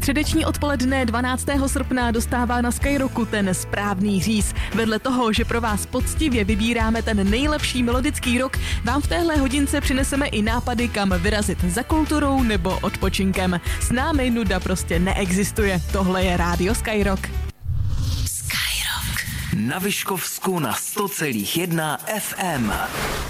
Středeční odpoledne 12. srpna dostává na Skyrocku ten správný říz. Vedle toho, že pro vás poctivě vybíráme ten nejlepší melodický rock, vám v téhle hodince přineseme i nápady, kam vyrazit za kulturou nebo odpočinkem. S námi nuda prostě neexistuje. Tohle je Rádio Skyrock. Skyrock. Na Vyškovsku na 100,1 FM.